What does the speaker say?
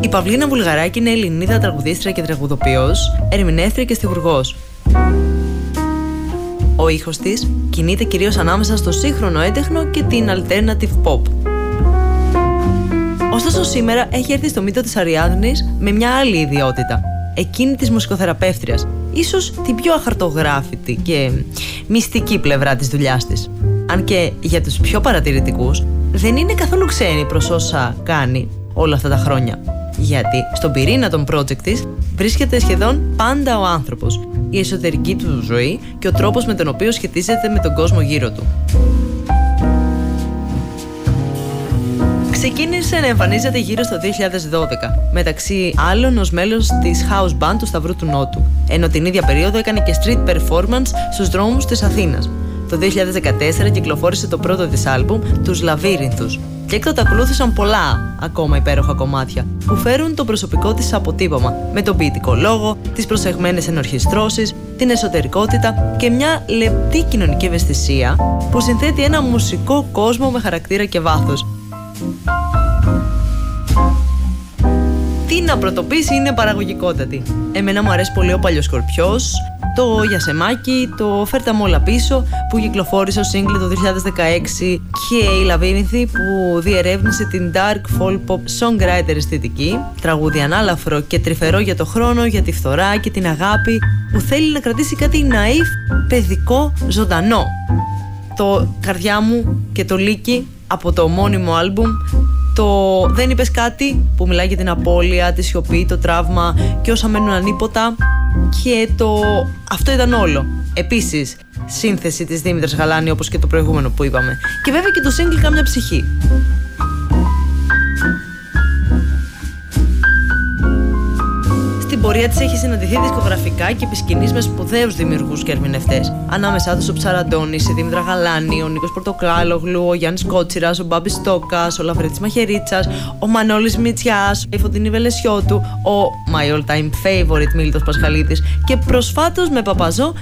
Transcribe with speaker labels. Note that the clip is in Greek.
Speaker 1: Η Παυλίνα Βουλγαράκη είναι Ελληνίδα τραγουδίστρια και τραγουδοποιός, ερμηνεύτρια και στιχουργός. Ο ήχος της κινείται κυρίως ανάμεσα στο σύγχρονο έντεχνο και την alternative pop. Ωστόσο σήμερα έχει έρθει στο μύτο της Αριάδνης με μια άλλη ιδιότητα, εκείνη της μουσικοθεραπεύτριας, ίσως την πιο αχαρτογράφητη και μυστική πλευρά της δουλειάς της. Αν και για τους πιο παρατηρητικούς δεν είναι καθόλου ξένη προς όσα κάνει όλα αυτά τα χρόνια. Γιατί στον πυρήνα των project της βρίσκεται σχεδόν πάντα ο άνθρωπος, η εσωτερική του ζωή και ο τρόπος με τον οποίο σχετίζεται με τον κόσμο γύρω του. Ξεκίνησε να εμφανίζεται γύρω στο 2012, μεταξύ άλλων ως μέλος της house band του Σταυρού του Νότου, ενώ την ίδια περίοδο έκανε και street performance στους δρόμους της Αθήνας. Το 2014 κυκλοφόρησε το πρώτο της άλμπουμ, τους Λαβύρινθους, και έκτοτε ακολούθησαν πολλά ακόμα υπέροχα κομμάτια που φέρουν το προσωπικό της αποτύπωμα, με τον ποιητικό λόγο, τις προσεγμένες ενορχιστρώσεις, την εσωτερικότητα και μια λεπτή κοινωνική ευαισθησία που συνθέτει ένα μουσικό κόσμο με χαρακτήρα και βάθος. Τι να πρωτοποιήσει, είναι παραγωγικότατη. Εμένα μου αρέσει πολύ ο Παλιοσκορπιός, το Γιασεμάκι, το Φέρτα μ' όλα πίσω που κυκλοφόρησε ως single το 2016 και η Λαβύρινθη που διερεύνησε την dark folk pop songwriter αισθητική, τραγούδι ανάλαφρο και τρυφερό για το χρόνο, για τη φθορά και την αγάπη, που θέλει να κρατήσει κάτι ναΐφ, παιδικό, ζωντανό. Το Καρδιά μου και το Λύκι από το ομώνυμο άλμπουμ, το Δεν είπες κάτι που μιλάει για την απώλεια, τη σιωπή, το τραύμα και όσα μένουν ανίποτα, και το Αυτό ήταν όλο. Επίσης, σύνθεση της Δήμητρας Γαλάνη όπως και το προηγούμενο που είπαμε. Και βέβαια και το single Κάμια ψυχή. Στην πορεία της έχει συναντηθεί δισκογραφικά και επισκηνής με σπουδαίους δημιουργούς και ερμηνευτές. Ανάμεσά τους ο Ψαραντώνης, η Δήμητρα Γαλάνη, ο Νίκος Πορτοκάλογλου, ο Γιάννης Κότσιρας, ο Μπάμπης Στόκας, ο Λαφρέτης Μαχαιρίτσας, ο Μανώλης Μητσιάς, η Φωτεινή Βελεσιώτου, ο my all time favorite Μίλτος Πασχαλίδης και προσφάτως με Παπαζό